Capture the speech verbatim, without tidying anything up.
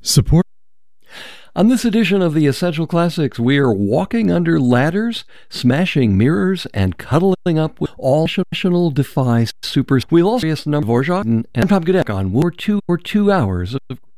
Support. On this edition of the Essential Classics, we're walking under ladders, smashing mirrors, and cuddling up with all national defy supers. We'll also see a number of Dvorak and Tom Godek on war two or two hours of